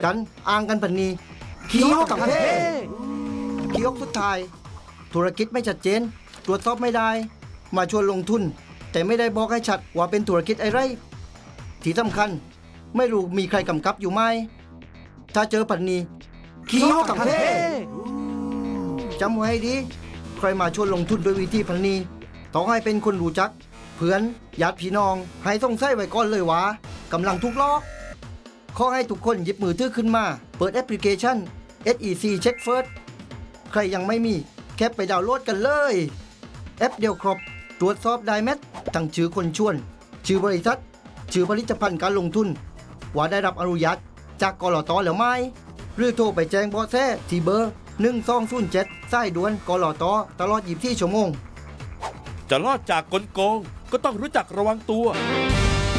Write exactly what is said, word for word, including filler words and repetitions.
กันอ้างกันปันนี้ขี้ยกกับเพ่ขี้ยกสุดท้ายธุรกิจไม่ชัดเจนตรวจสอบไม่ได้มาชวนลงทุนแต่ไม่ได้บอกให้ชัดว่าเป็นธุรกิจอะไรที่สำคัญไม่รู้มีใครกำกับอยู่ไหมถ้าเจอปันนี้ขี้ยกกับเพ่จำไว้ให้ดีใครมาชวนลงทุนโดยวิธีพันนี้ต้องให้เป็นคนรู้จักเพื่อนญาติพี่น้องให้ต้องใส่ไว้ก่อนเลยว่ากำลังถูกลอกขอให้ทุกคนหยิบมือถือขึ้นมาเปิดแอปพลิเคชัน เอส อี ซี Check First ใครยังไม่มีแค่ไปดาวน์โหลดกันเลยแอปเดียวครบตรวจสอบได้แม้ทั้งชื่อคนชวนชื่อบริษัทชื่อผลิตภัณฑ์การลงทุนว่าได้รับอนุญาตจากกลต.หรือไม่หรือโทรไปแจ้งเบาะแสที่เบอร์หนึ่งสองศูนย์เจ็ดสายด่วนกลต.ตลอดยี่สิบสี่ชั่วโมงจะรอดจากกลโกงก็ต้องรู้จักระวังตัว